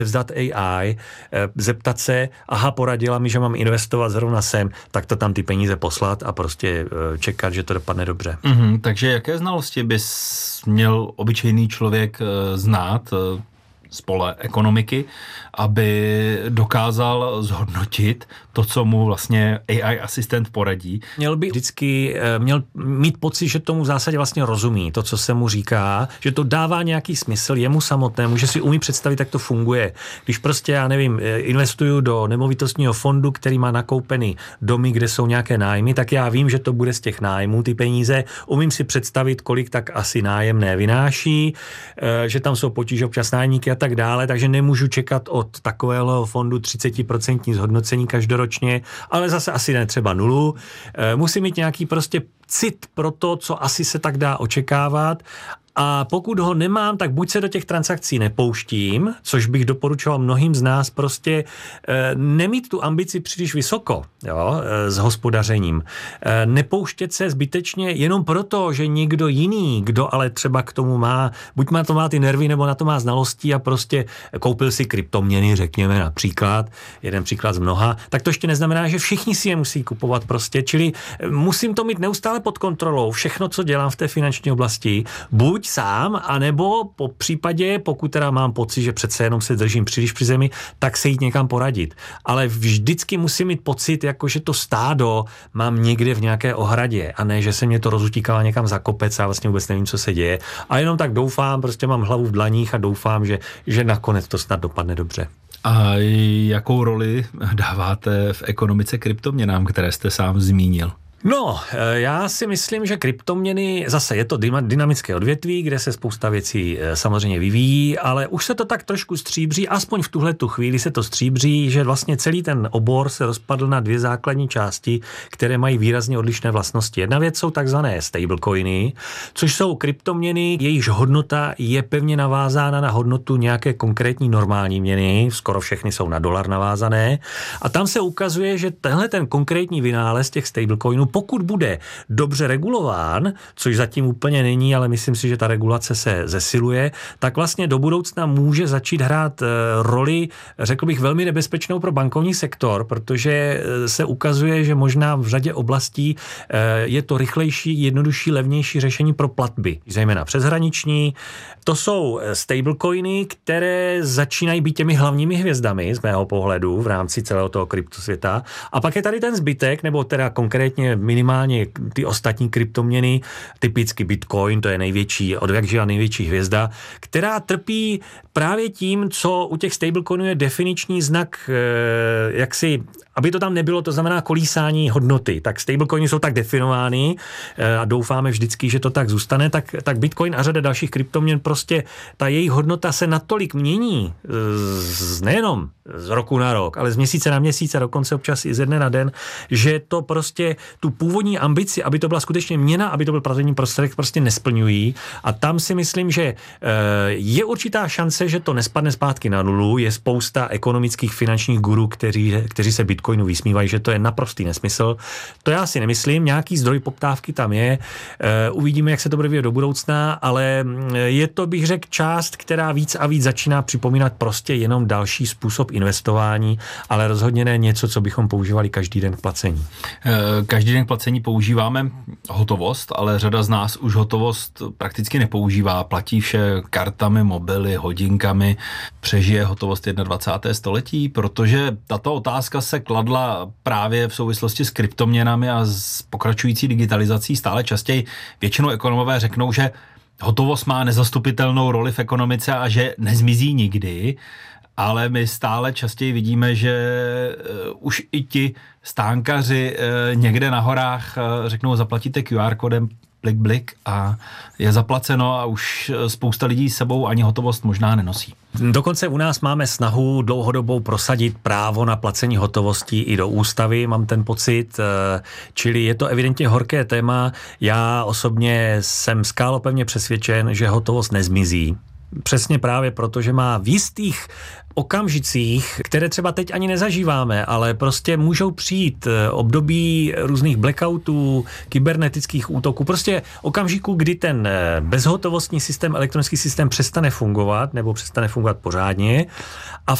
vzdat AI, zeptat se, aha, poradila mi, že mám investovat zrovna sem, tak to tam ty peníze poslat a prostě čekat, že to dopadne dobře. Takže jaké znalosti bys měl obyčejný člověk znát z pole ekonomiky, aby dokázal zhodnotit to, co mu vlastně AI asistent poradí? Měl by vždycky mít pocit, že tomu v zásadě vlastně rozumí, to, co se mu říká, že to dává nějaký smysl jemu samotnému, že si umí představit, jak to funguje. Když prostě, já nevím, investuju do nemovitostního fondu, který má nakoupený domy, kde jsou nějaké nájmy, tak já vím, že to bude z těch nájmů ty peníze, umím si představit, kolik tak asi nájemné vynáší, že tam jsou potíže občas nájemníky a tak dále, takže nemůžu čekat od takového fondu 30% zhodnocení každoročně, ale zase asi ne třeba nulu. Musím mít nějaký prostě cit pro to, co asi se tak dá očekávat. A pokud ho nemám, tak buď se do těch transakcí nepouštím, což bych doporučoval mnohým z nás prostě nemít tu ambici příliš vysoko, jo, s hospodařením. Nepouštět se zbytečně jenom proto, že někdo jiný, kdo ale třeba k tomu má, buď má to má ty nervy, nebo na to má znalostí a prostě koupil si kryptoměny, řekněme například, jeden příklad z mnoha, tak to ještě neznamená, že všichni si je musí kupovat prostě, čili musím to mít neustále pod kontrolou, všechno, co dělám v té finanční oblasti, buď sám, anebo po případě, pokud teda mám pocit, že přece jenom se držím příliš při zemi, tak se jít někam poradit. Ale vždycky musím mít pocit, jako že to stádo mám někde v nějaké ohradě a ne, že se mě to rozutíkalo někam za kopec a vlastně vůbec nevím, co se děje. A jenom tak doufám, prostě mám hlavu v dlaních a doufám, že nakonec to snad dopadne dobře. A jakou roli dáváte v ekonomice kryptoměnám, které jste sám zmínil? No, já si myslím, že kryptoměny, zase je to dynamické odvětví, kde se spousta věcí samozřejmě vyvíjí, ale už se to tak trošku stříbří, aspoň v tuhletu chvíli se to stříbří, že vlastně celý ten obor se rozpadl na dvě základní části, které mají výrazně odlišné vlastnosti. Jedna věc jsou takzvané stablecoiny, což jsou kryptoměny, jejichž hodnota je pevně navázána na hodnotu nějaké konkrétní normální měny, skoro všechny jsou na dolar navázané, a tam se ukazuje, že tenhle ten konkrétní vynález těch stablecoinů, pokud bude dobře regulován, což zatím úplně není, ale myslím si, že ta regulace se zesiluje, tak vlastně do budoucna může začít hrát roli, řekl bych, velmi nebezpečnou pro bankovní sektor, protože se ukazuje, že možná v řadě oblastí je to rychlejší, jednodušší, levnější řešení pro platby, zejména přeshraniční. To jsou stablecoiny, které začínají být těmi hlavními hvězdami z mého pohledu v rámci celého toho kryptosvěta. A pak je tady ten zbytek, nebo teda konkrétně minimálně ty ostatní kryptoměny, typicky Bitcoin, to je největší, odjakživa největší hvězda, která trpí právě tím, co u těch stablecoinů je definiční znak, jaksi, aby to tam nebylo, to znamená kolísání hodnoty. Tak stablecoiny jsou tak definovány a doufáme vždycky, že to tak zůstane, tak Bitcoin a řada dalších kryptoměn prostě ta jejich hodnota se natolik mění, nejenom z roku na rok, ale z měsíce na měsíc a dokonce občas i ze dne na den, že to prostě tu původní ambici, aby to byla skutečně měna, aby to byl pracovní prostředek, prostě nesplňují. A tam si myslím, že je určitá šance, že to nespadne zpátky na nulu. Je spousta ekonomických finančních gurů, kteří se Bitcoinu vysmívají, že to je naprostý nesmysl. To já si nemyslím, nějaký zdroj poptávky tam je. Uvidíme, jak se to bude vyvíjet do budoucna, ale je to, bych řekl, část, která víc a víc začíná připomínat prostě jenom další způsob investování, ale rozhodně ne něco, co bychom používali každý den k placení. Každý den k placení používáme hotovost, ale řada z nás už hotovost prakticky nepoužívá. Platí vše kartami, mobily, hodinkami. Přežije hotovost 21. století? Protože tato otázka se kladla právě v souvislosti s kryptoměnami a s pokračující digitalizací stále častěji. Většinou ekonomové řeknou, že hotovost má nezastupitelnou roli v ekonomice a že nezmizí nikdy, ale my stále častěji vidíme, že už i ti stánkaři někde na horách řeknou, zaplatíte QR kódem, blik a je zaplaceno a už spousta lidí s sebou ani hotovost možná nenosí. Dokonce u nás máme snahu dlouhodobou prosadit právo na placení hotovostí i do ústavy, mám ten pocit, čili je to evidentně horké téma. Já osobně jsem skálopevně přesvědčen, že hotovost nezmizí. Přesně právě proto, že má v jistých okamžicích, které třeba teď ani nezažíváme, ale prostě můžou přijít období různých blackoutů, kybernetických útoků, prostě okamžiků, kdy ten bezhotovostní systém, elektronický systém přestane fungovat nebo přestane fungovat pořádně a